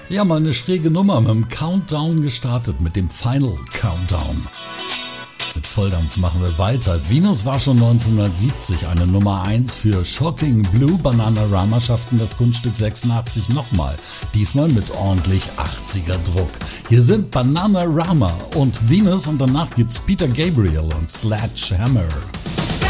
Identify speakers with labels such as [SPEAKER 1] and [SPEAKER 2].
[SPEAKER 1] Ja, mal eine schräge Nummer mit dem Countdown gestartet, mit dem Final Countdown. Mit Volldampf machen wir weiter. Venus war schon 1970 eine Nummer 1 für Shocking Blue. Bananarama schafften das Kunststück 86 nochmal. Diesmal mit ordentlich 80er Druck. Hier sind Bananarama und Venus und danach gibt's Peter Gabriel und Sledgehammer.